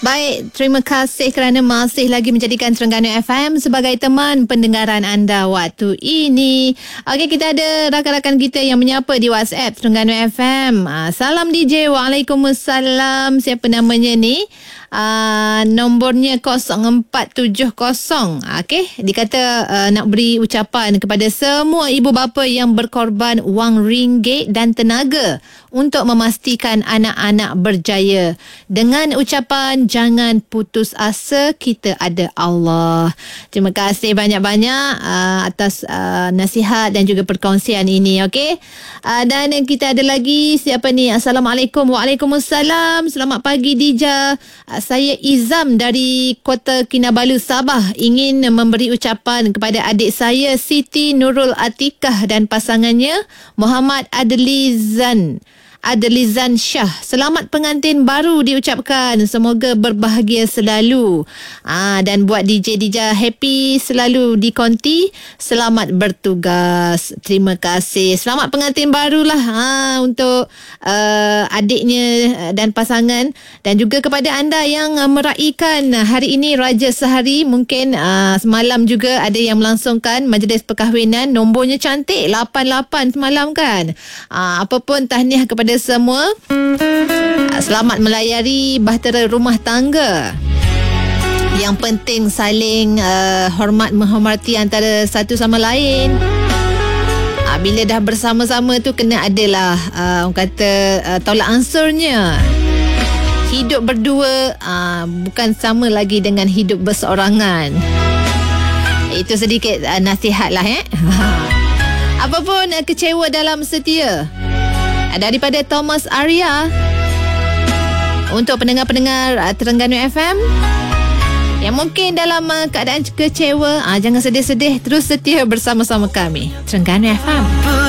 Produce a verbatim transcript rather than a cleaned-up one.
Baik, terima kasih kerana masih lagi menjadikan Terengganu F M sebagai teman pendengaran anda waktu ini. Okey, kita ada rakan-rakan kita yang menyapa di WhatsApp Terengganu F M. Uh, salam D J, Waalaikumsalam. Siapa namanya ni? Uh, nombornya kosong empat tujuh kosong. Okey, dikata uh, nak beri ucapan kepada semua ibu bapa yang berkorban wang ringgit dan tenaga untuk memastikan anak-anak berjaya. Dengan ucapan jangan putus asa, kita ada Allah. Terima kasih banyak-banyak uh, atas uh, nasihat dan juga perkongsian ini. Okey, uh, dan kita ada lagi siapa ni? Assalamualaikum. Waalaikumsalam. Selamat pagi Dija. Uh, saya Izam dari Kota Kinabalu, Sabah, ingin memberi ucapan kepada adik saya Siti Nurul Atikah dan pasangannya Muhammad Adlizan Adlizan Shah. Selamat pengantin baru diucapkan. Semoga berbahagia selalu. Ah, dan buat D J Dija happy selalu di konti. Selamat bertugas. Terima kasih. Selamat pengantin barulah ah, untuk uh, adiknya dan pasangan. Dan juga kepada anda yang uh, meraihkan hari ini Raja Sehari. Mungkin uh, semalam juga ada yang melangsungkan majlis perkahwinan. Nombornya cantik. lapan lapan semalam kan. Ah, apa pun tahniah kepada semua. Selamat melayari bahtera rumah tangga. Yang penting saling uh, hormat menghormati antara satu sama lain. Uh, bila dah bersama-sama tu kena adalah uh, orang kata uh, tolak ansurnya. Hidup berdua uh, bukan sama lagi dengan hidup berseorangan. Itu sedikit uh, nasihat lah eh. Apapun uh, kecewa dalam setia. Daripada Thomas Arya. Untuk pendengar-pendengar uh, Terengganu F M yang mungkin dalam uh, keadaan kecewa, uh, jangan sedih-sedih, terus setia bersama-sama kami Terengganu F M.